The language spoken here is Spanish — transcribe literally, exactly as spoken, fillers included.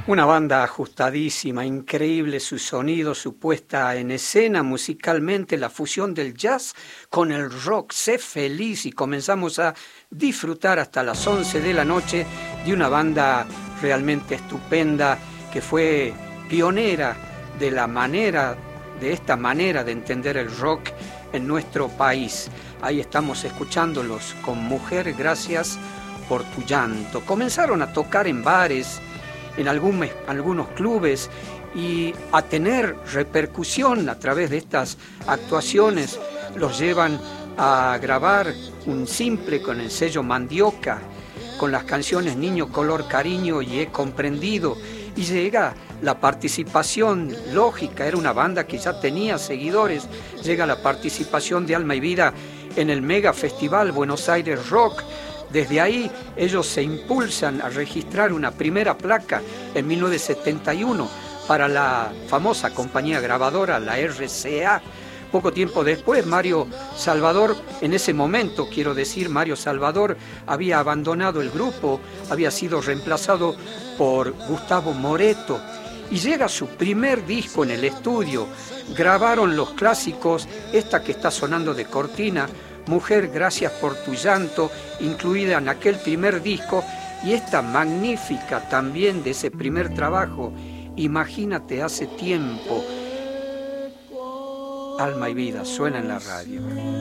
Una banda ajustadísima, increíble su sonido, su puesta en escena musicalmente, la fusión del jazz con el rock. Sé feliz y comenzamos a disfrutar hasta las once de la noche de una banda realmente estupenda que fue pionera de la manera, de esta manera de entender el rock en nuestro país. Ahí estamos escuchándolos con Mujer, gracias por tu llanto. Comenzaron a tocar en bares, en algún, algunos clubes, y a tener repercusión a través de estas actuaciones. Los llevan a grabar un simple con el sello Mandioca, con las canciones Niño Color Cariño y He Comprendido, y llega la participación lógica, era una banda que ya tenía seguidores, llega la participación de Alma y Vida en el mega festival Buenos Aires Rock. Desde ahí ellos se impulsan a registrar una primera placa en mil novecientos setenta y uno para la famosa compañía grabadora, la R C A. Poco tiempo después, Mario Salvador, en ese momento, quiero decir, Mario Salvador había abandonado el grupo, había sido reemplazado por Gustavo Moreto, y llega su primer disco en el estudio. Grabaron los clásicos, esta que está sonando de cortina, Mujer, gracias por tu llanto, incluida en aquel primer disco, y esta magnífica también de ese primer trabajo, Imagínate hace tiempo. Alma y Vida, suena en la radio.